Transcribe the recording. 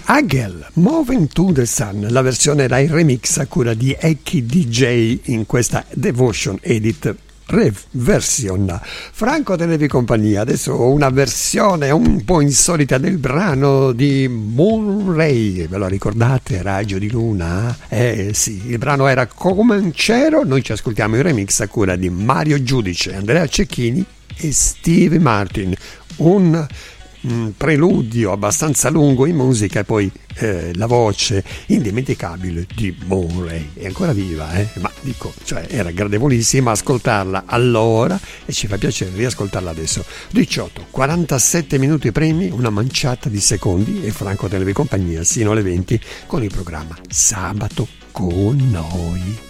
Hagel, Moving to the Sun, la versione era il remix a cura di Eki DJ in questa Devotion Edit version. Franco Tenevi compagnia, adesso una versione un po' insolita del brano di Murray, ve lo ricordate? Raggio di Luna? Sì, il brano era Come un cielo, noi ci ascoltiamo il remix a cura di Mario Giudice, Andrea Cecchini e Steve Martin, un preludio abbastanza lungo in musica e poi la voce indimenticabile di Murray è ancora viva, ma dico, cioè era gradevolissima ascoltarla allora e ci fa piacere riascoltarla adesso. 47 minuti primi, una manciata di secondi e Franco Tenevi compagnia sino alle 20 con il programma Sabato con noi.